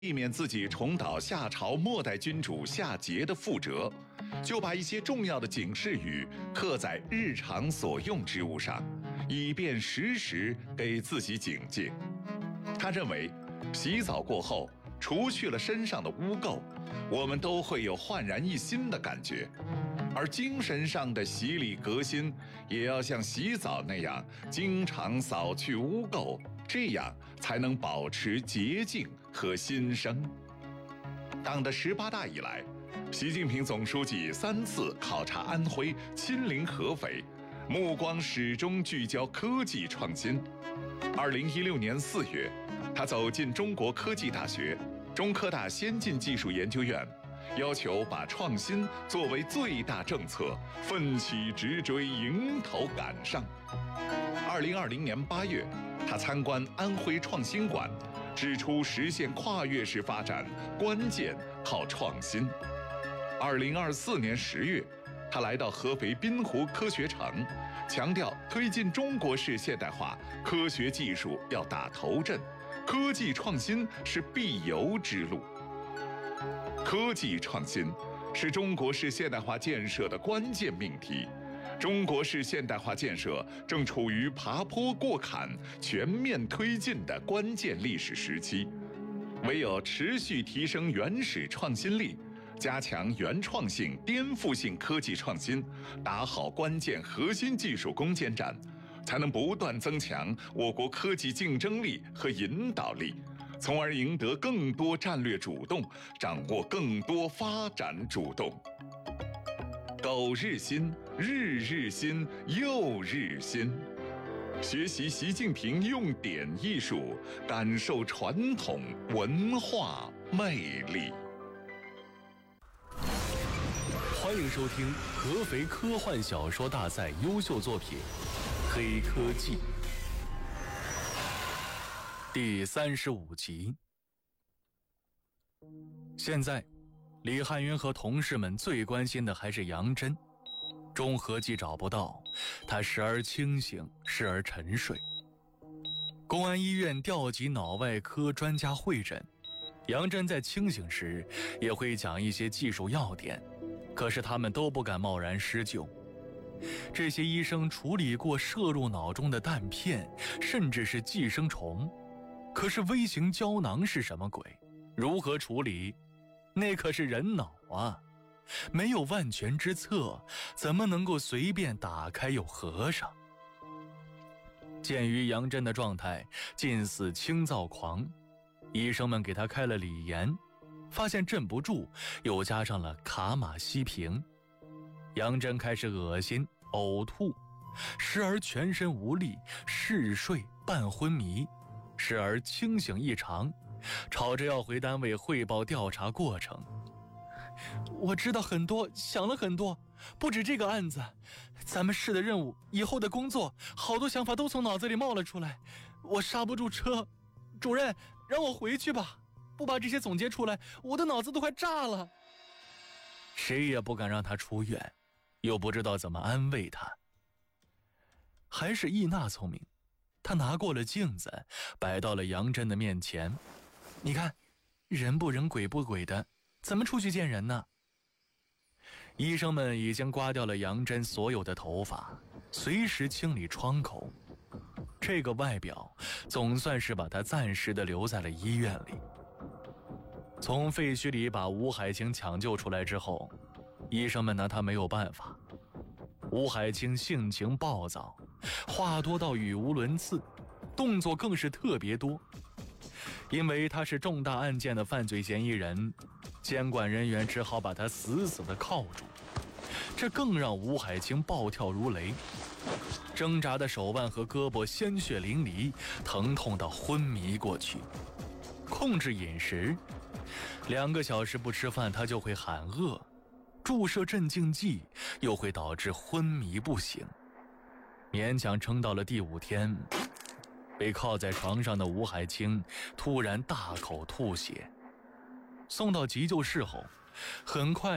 避免自己重蹈夏朝末代君主夏桀的覆辙，就把一些重要的警示语刻在日常所用之物上，以便时时给自己警戒。他认为，洗澡过后，除去了身上的污垢，我们都会有焕然一新的感觉，而精神上的洗礼革新，也要像洗澡那样，经常扫去污垢，这样才能保持洁净和新生。党的18大以来，习近平总书记3次考察安徽，亲临合肥，目光始终聚焦科技创新。2016年4月，他走进中国科技大学、中科大先进技术研究院，要求把创新作为最大政策，奋起直追，迎头赶上。2020年8月，他参观安徽创新馆，指出实现跨越式发展关键靠创新。2024年10月，他来到合肥滨湖科学城，强调推进中国式现代化，科学技术要打头阵，科技创新是必由之路。科技创新是中国式现代化建设的关键命题。中国式现代化建设正处于爬坡过坎、全面推进的关键历史时期，唯有持续提升原始创新力，加强原创性、颠覆性科技创新，打好关键核心技术攻坚战，才能不断增强我国科技竞争力和引导力，从而赢得更多战略主动，掌握更多发展主动。苟日新，日日新，又日新。学习习近平用典艺术，感受传统文化魅力。 欢迎收听合肥科幻小说大赛优秀作品《黑科技》第35集。现在李汉云和同事们最关心的还是杨真。中合计找不到，他时而清醒，时而沉睡。公安医院调集脑外科专家会诊，杨真在清醒时也会讲一些技术要点，可是他们都不敢贸然施救。这些医生处理过射入脑中的弹片，甚至是寄生虫，可是微型胶囊是什么鬼？如何处理？那可是人脑啊，没有万全之策，怎么能够随便打开又合上？鉴于杨真的状态近似轻躁狂，医生们给他开了锂盐，发现镇不住，又加上了卡马西平。杨真开始恶心、呕吐，时而全身无力，嗜睡半昏迷，时而清醒异常，吵着要回单位汇报调查过程。我知道很多，想了很多，不止这个案子，咱们市的任务，以后的工作，好多想法都从脑子里冒了出来，我刹不住车。主任，让我回去吧，不把这些总结出来，我的脑子都快炸了。谁也不敢让他出院，又不知道怎么安慰他。还是易娜聪明，她拿过了镜子，摆到了杨真的面前。你看，人不人鬼不鬼的，怎么出去见人呢？医生们已经刮掉了杨真所有的头发，随时清理窗口。这个外表总算是把他暂时的留在了医院里。从废墟里把吴海清抢救出来之后，医生们拿他没有办法。吴海清性情暴躁，话多到语无伦次，动作更是特别多。因为他是重大案件的犯罪嫌疑人，监管人员只好把他死死地铐住，这更让吴海清暴跳如雷，挣扎的手腕和胳膊鲜血淋漓，疼痛到昏迷过去。控制饮食，2个小时不吃饭他就会喊饿，注射镇静剂又会导致昏迷不醒。勉强撑到了第5天，被靠在床上的吴海清突然大口吐血，送到急救室后，很快